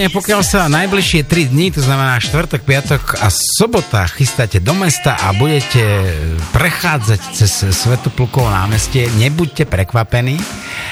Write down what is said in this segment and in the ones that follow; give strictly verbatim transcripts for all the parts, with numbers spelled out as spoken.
Pokiaľ sa najbližšie tri dni, to znamená štvrtok, piatok a sobota chystáte do mesta a budete prechádzať cez Svätoplukovo námestie, nebuďte prekvapení,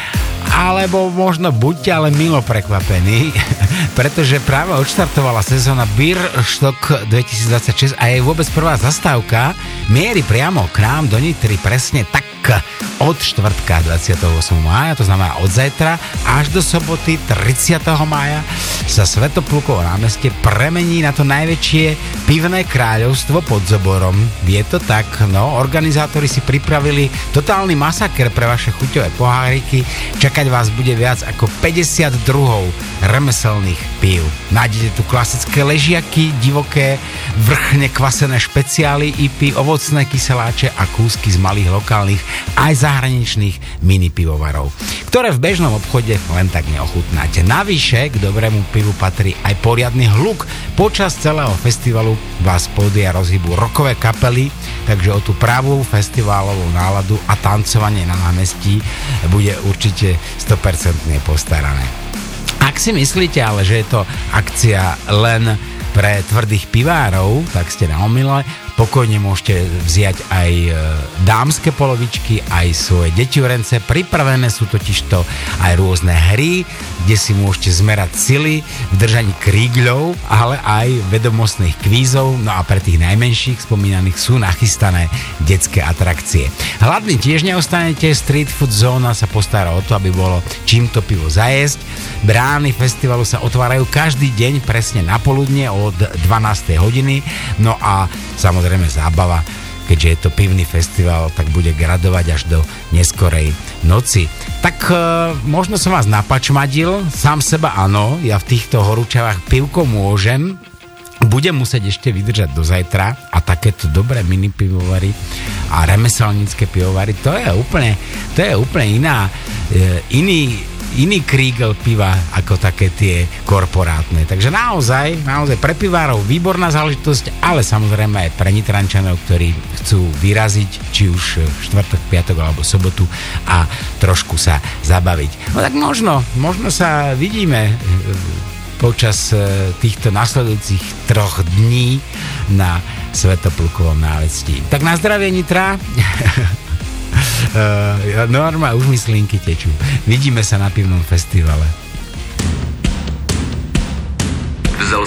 alebo možno buďte ale milo prekvapení, pretože práve odštartovala sezóna Birštok dvetisícdvadsaťšesť a je vôbec prvá zastávka mierí priamo k nám do Nitry presne tak od štvrtka dvadsiateho ôsmeho mája, to znamená od zajtra až do soboty tridsiateho mája sa Svätoplukovo námestie premení na to najväčšie pivné kráľovstvo pod Zoborom. Je to tak, no, organizátori si pripravili totálny masaker pre vaše chuťové poháriky. Čakať vás bude viac ako päťdesiat druhov remeselných pív. Nájdete tu klasické ležiaky, divoké, vrchne kvasené špeciály, í pé, ovocné kyseláče a kúsky z malých lokálnych aj zahraničných mini pivovarov, ktoré v bežnom obchode len tak neochutnáte. Navyše k dobrému pivu patrí aj poriadny hluk. Počas celého festivalu vás pódia rozhýbu rockové kapely, takže o tú pravú festivalovú náladu a tancovanie na námestí bude určite sto percent postarané. Ak si myslíte ale, že je to akcia len pre tvrdých pivárov, tak ste na omyle. Pokojne môžete vziať aj dámske polovičky, aj svoje deťurence. Pripravené sú totižto aj rôzne hry, kde si môžete zmerať sily v držaní krígľov, ale aj vedomostných kvízov. No a pre tých najmenších spomínaných sú nachystané detské atrakcie. Hladný tiež neostanete, Street Food Zóna sa postará o to, aby bolo čím to pivo zajesť. Brány festivalu sa otvárajú každý deň presne na poludne od dvanástej hodiny. No a samozrejme zábava, keďže je to pivný festival, tak bude gradovať až do neskorej noci. Tak e, možno som vás napačmadil, sám seba áno, ja v týchto horúčavách pivko môžem, budem musieť ešte vydržať do zajtra a takéto dobré mini pivovary a remeselnícke pivovary, to je úplne, to je úplne iná, e, iný iný krígel piva ako také tie korporátne. Takže naozaj, naozaj pre pivárov výborná záležitosť, ale samozrejme aj pre Nitrančanov, ktorí chcú vyraziť či už štvrtok, piatok alebo sobotu a trošku sa zabaviť. No tak možno, možno sa vidíme počas týchto nasledujúcich troch dní na Svätoplukovom námestí. Tak na zdravie Nitra. Uh, normálne, už mi slinky tečú. Vidíme sa na pivnom festivale. Vzal